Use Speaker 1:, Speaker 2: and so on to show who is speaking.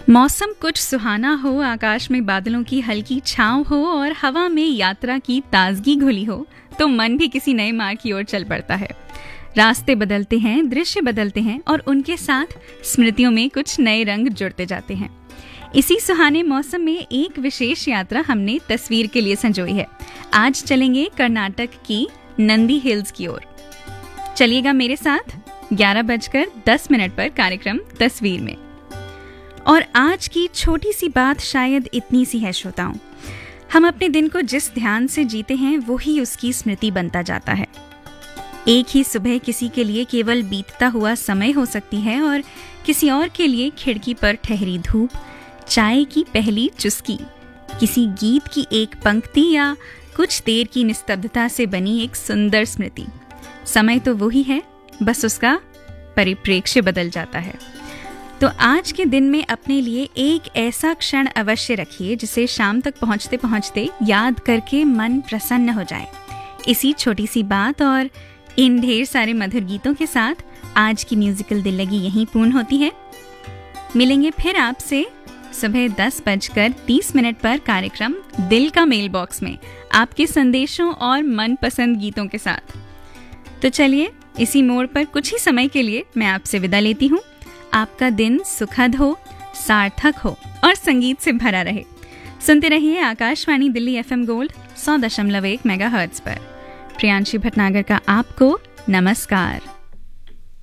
Speaker 1: मौसम कुछ सुहाना हो, आकाश में बादलों की हल्की छांव हो और हवा में यात्रा की ताजगी घुली हो तो मन भी किसी नए मार्ग की ओर चल पड़ता है। रास्ते बदलते हैं, दृश्य बदलते हैं और उनके साथ स्मृतियों में कुछ नए रंग जुड़ते जाते हैं। इसी सुहाने मौसम में एक विशेष यात्रा हमने तस्वीर के लिए संजोई है। आज चलेंगे कर्नाटक की नंदी हिल्स की ओर। चलिएगा मेरे साथ 11:10 पर कार्यक्रम तस्वीर में। और आज की छोटी सी बात शायद इतनी सी है श्रोताओं, हम अपने दिन को जिस ध्यान से जीते हैं वो ही उसकी स्मृति बनता जाता है। एक ही सुबह किसी के लिए केवल बीतता हुआ समय हो सकती है और किसी और के लिए खिड़की पर ठहरी धूप, चाय की पहली चुस्की, किसी गीत की एक पंक्ति या कुछ देर की निस्तब्धता से बनी एक सुंदर स्मृति। समय तो वही है, बस उसका परिप्रेक्ष्य बदल जाता है। तो आज के दिन में अपने लिए एक ऐसा क्षण अवश्य रखिए जिसे शाम तक पहुंचते पहुंचते याद करके मन प्रसन्न हो जाए। इसी छोटी सी बात और इन ढेर सारे मधुर गीतों के साथ आज की म्यूजिकल दिल लगी यहीं पूर्ण होती है। मिलेंगे फिर आपसे सुबह 10:30 पर कार्यक्रम दिल का मेल बॉक्स में आपके संदेशों और मनपसंद गीतों के साथ। तो चलिए इसी मोड़ पर कुछ ही समय के लिए मैं आपसे विदा लेती हूँ। आपका दिन सुखद हो, सार्थक हो और संगीत से भरा रहे। सुनते रहिए Akashvani Delhi FM gold 100.1 megahertz पर। प्रियांशी भटनागर का आपको नमस्कार।